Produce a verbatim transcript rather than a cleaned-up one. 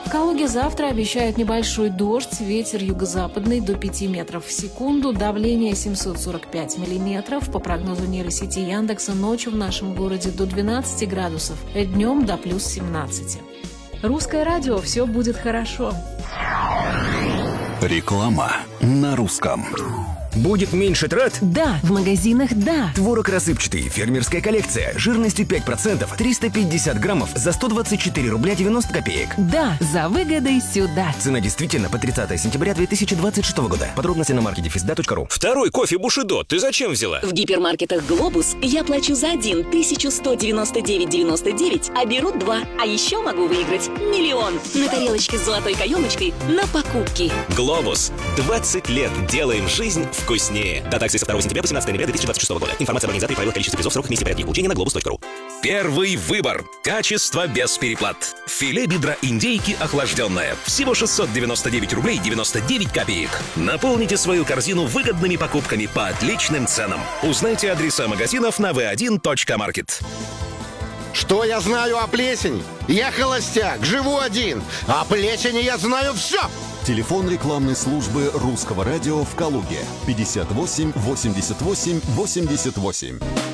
В Калуге завтра обещают небольшой дождь, ветер юго-западный до пяти метров в секунду, давление семьсот сорок пять миллиметров. По прогнозу нейросети Яндекса, ночью в нашем городе до двенадцати градусов, днем до плюс семнадцати. Русское радио, все будет хорошо. Реклама на русском. Будет меньше трат? Да, в магазинах да. Творог рассыпчатый, фермерская коллекция, жирностью пять процентов, триста пятьдесят граммов за сто двадцать четыре рубля девяносто копеек. Да, за выгодой сюда. Цена действительно по тридцатое сентября две тысячи двадцать шестого года. Подробности на маркете физда точка ру. Второй кофе Бушидо ты зачем взяла? В гипермаркетах «Глобус» я плачу за один тысячу сто девяносто девять девяносто девять, а беру два. А еще могу выиграть миллион на тарелочке с золотой каемочкой на покупки. Глобус. двадцать лет делаем жизнь вкуснее. Дата акции со второго сентября по семнадцатое ноября две тысячи двадцать шестого года. Информация об организаторе, правилах, количестве призов, сроках, месте, порядке их получения на глобус точка ру. Первый выбор. Качество без переплат. Филе бедра индейки охлажденное. Всего шестьсот девяносто девять рублей девяносто девять копеек. Наполните свою корзину выгодными покупками по отличным ценам. Узнайте адреса магазинов на ви один точка маркет. Что я знаю о плесени? Я холостяк, живу один. О плесени я знаю все. Телефон рекламной службы Русского радио в Калуге пятьдесят восемь восемьдесят восемь восемьдесят восемь.